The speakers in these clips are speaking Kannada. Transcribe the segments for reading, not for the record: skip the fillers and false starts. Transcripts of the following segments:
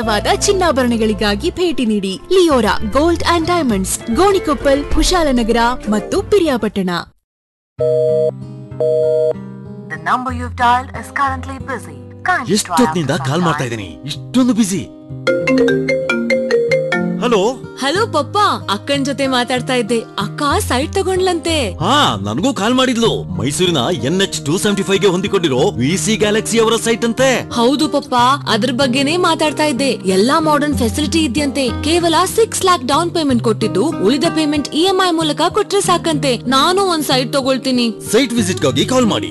ವಿಶೇಷವಾದ ಚಿನ್ನಾಭರಣಗಳಿಗಾಗಿ ಭೇಟಿ ನೀಡಿ Leora gold and diamonds, Gonikoppal, Kushalnagar ಮತ್ತು ಪಿರಿಯಾಪಟ್ಟಣ. ಎಷ್ಟೊತ್ತಿನಿಂದ ಕಾಲ್ ಮಾಡ್ತಾ ಇದ್ದೀನಿ, ಇಷ್ಟೊಂದು ಬಿಸಿ. ಹಲೋ ಹಲೋ ಪಪ್ಪ, ಅಕ್ಕನ್ ಜೊತೆ ಮಾತಾಡ್ತಾ ಇದ್ದೆ. ಅಕ್ಕ ಸೈಟ್ ತಗೊಂಡ್ಲಂತೆ. ಹಾ, ನನಗೂ ಕಾಲ್ ಮಾಡಿದ್ಲು. ಮೈಸೂರಿನ NH275 ಗೆ ಹೊಂದಿಕೊಂಡಿರೋ VC ಗ್ಯಾಲಕ್ಸಿ ಅವರ ಸೈಟ್ ಅಂತೆ. ಹೌದು ಪಪ್ಪ, ಅದ್ರ ಬಗ್ಗೆನೇ ಮಾತಾಡ್ತಾ ಇದ್ದೆ. ಎಲ್ಲಾ ಮಾಡರ್ನ್ ಫೆಸಿಲಿಟಿ ಇದೆಯಂತೆ. ಕೇವಲ 6 lakhs ಡೌನ್ ಪೇಮೆಂಟ್ ಕೊಟ್ಟಿದ್ದು, ಉಳಿದ ಪೇಮೆಂಟ್ EMI ಮೂಲಕ ಕೊಟ್ರೆ ಸಾಕಂತೆ. ನಾನು ಒಂದ್ ಸೈಟ್ ತಗೊಳ್ತೀನಿ. ಸೈಟ್ ವಿಸಿಟ್ ಗಾಗಿ ಕಾಲ್ ಮಾಡಿ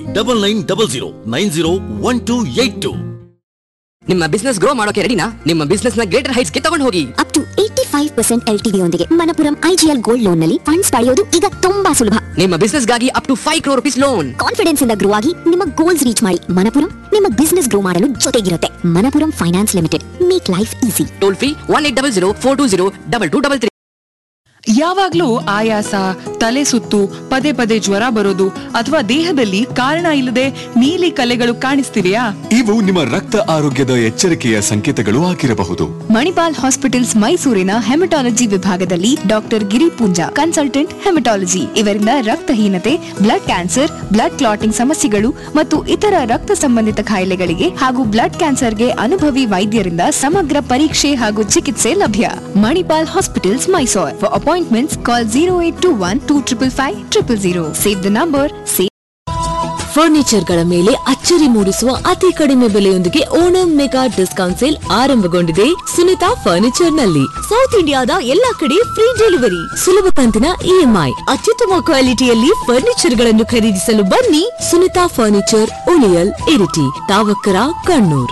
9900901282. ನಿಮ್ಮ ಬಿಸ್ನೆಸ್ ಗ್ರೋ ಮಾಡೋಕೆ ರೆಡಿನಾ? ನಿಮ್ಮ ಬಿಸ್ನೆಸ್ ನ ಗ್ರೇಟರ್ ಹೈಟ್ಸ್ ಗೆ ತಗೊಂಡು ಹೋಗಿ. ಅಪ್ ಟು 85% LTV ಯೊಂದಿಗೆ ಮಣಪುರಂ IGL ಗೋಲ್ಡ್ ಲೋನ್ ನಲ್ಲಿ ಫಂಡ್ಸ್ ಪಡೆಯೋದು ಈಗ ತುಂಬಾ ಸುಲಭ. ನಿಮ್ಮ ಬಿಸ್ನೆಸ್ ಗಾಗಿ up to 5 crore rupees loan. Confidence ಇಂದ ಗ್ರೋ ಆಗಿ ನಿಮ್ಮ ಗೋಲ್ಸ್ ರೀಚ್ ಮಾಡಿ. ಮಣಪುರಂ ನಿಮ್ಮ ಬಿಸ್ನೆಸ್ ಗ್ರೋ ಮಾಡಲು ಜೊತೆಗಿರುತ್ತೆ. Manappuram finance limited, make life easy. Toll free 1800 420 2223. ಯಾವಾಗ್ಲೂ ಆಯಾಸ, ತಲೆ ಸುತ್ತು, ಪದೇ ಪದೇ ಜ್ವರ ಬರೋದು ಅಥವಾ ದೇಹದಲ್ಲಿ ಕಾರಣ ಇಲ್ಲದೆ ನೀಲಿ ಕಲೆಗಳು ಕಾಣಿಸ್ತಿದೆಯಾ? ಇವು ನಿಮ್ಮ ರಕ್ತ ಆರೋಗ್ಯದ ಎಚ್ಚರಿಕೆಯ ಸಂಕೇತಗಳು ಆಗಿರಬಹುದು. ಮಣಿಪಾಲ್ ಹಾಸ್ಪಿಟಲ್ಸ್ ಮೈಸೂರಿನ ಹೆಮಟಾಲಜಿ ವಿಭಾಗದಲ್ಲಿ ಡಾಕ್ಟರ್ ಗಿರಿ ಪೂಂಜಾ, ಕನ್ಸಲ್ಟೆಂಟ್ ಹೆಮಟಾಲಜಿ, ಇವರಿಂದ ರಕ್ತಹೀನತೆ, ಬ್ಲಡ್ ಕ್ಯಾನ್ಸರ್, ಬ್ಲಡ್ ಕ್ಲಾಟಿಂಗ್ ಸಮಸ್ಯೆಗಳು ಮತ್ತು ಇತರ ರಕ್ತ ಸಂಬಂಧಿತ ಕಾಯಿಲೆಗಳಿಗೆ ಹಾಗೂ ಬ್ಲಡ್ ಕ್ಯಾನ್ಸರ್ಗೆ ಅನುಭವಿ ವೈದ್ಯರಿಂದ ಸಮಗ್ರ ಪರೀಕ್ಷೆ ಹಾಗೂ ಚಿಕಿತ್ಸೆ ಲಭ್ಯ. Manipal hospitals Mysore. For appointments call 0821255500. Save the number. Furniture ಗಳ ಮೇಲೆ ಅಚ್ಚರಿ ಮೂಡಿಸುವ ಅತಿ ಕಡಿಮೆ ಬೆಲೆಯೊಂದಿಗೆ ಓಣಂ ಮೆಗಾ ಡಿಸ್ಕೌಂಟ್ ಸೇಲ್ ಆರಂಭಗೊಂಡಿದೆ ಸುನಿತಾ ಫರ್ನಿಚರ್ ನಲ್ಲಿ. ಸೌತ್ ಇಂಡಿಯಾದ ಎಲ್ಲಾ ಕಡೆ ಫ್ರೀ ಡೆಲಿವರಿ, ಸುಲಭ ಕಂತಿನ EMI, ಅತ್ಯುತ್ತಮ ಕ್ವಾಲಿಟಿಯಲ್ಲಿ ಫರ್ನಿಚರ್ ಗಳನ್ನು ಖರೀದಿಸಲು ಬನ್ನಿ. ಸುನಿತಾ ಫರ್ನಿಚರ್, ಉಳಿಯಲ್, ಇರಿಟಿ, ತಾವಕ್ಕರ, ಕಣ್ಣೂರ್.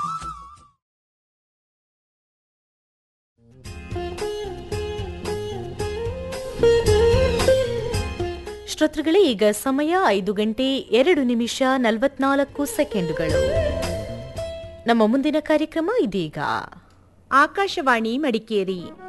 ಶ್ರೋತೃಗಳೇ, ಈಗ ಸಮಯ 5:02:44. ನಮ್ಮ ಮುಂದಿನ ಕಾರ್ಯಕ್ರಮ ಇದೀಗ. ಆಕಾಶವಾಣಿ ಮಡಿಕೇರಿ